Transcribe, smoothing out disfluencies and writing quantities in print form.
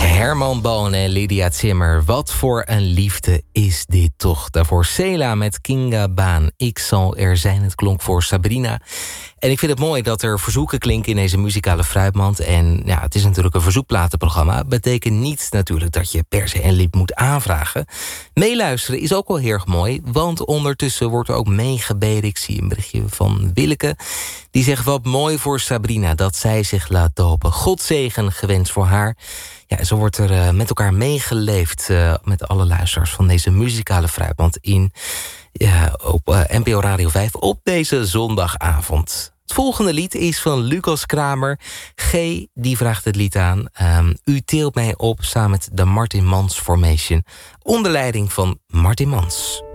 Herman Boon en Lydia Zimmer. Wat voor een liefde is dit toch? Daarvoor Cela met Kinga Baan. Ik zal er zijn. Het klonk voor Sabrina. En ik vind het mooi dat er verzoeken klinken in deze muzikale fruitmand. En ja, het is natuurlijk een verzoekplatenprogramma. Betekent niet natuurlijk dat je per se een lied moet aanvragen. Meeluisteren is ook wel heel erg mooi. Want ondertussen wordt er ook meegebeden. Ik zie een berichtje van Willeke. Die zegt wat mooi voor Sabrina dat zij zich laat dopen. Godzegen gewenst voor haar. Ja, zo wordt er met elkaar meegeleefd met alle luisteraars van deze muzikale fruitmand op NPO Radio 5 op deze zondagavond. Het volgende lied is van Lucas Kramer. G, die vraagt het lied aan. U teelt mij op samen met de Martin Mans Formation. Onder leiding van Martin Mans.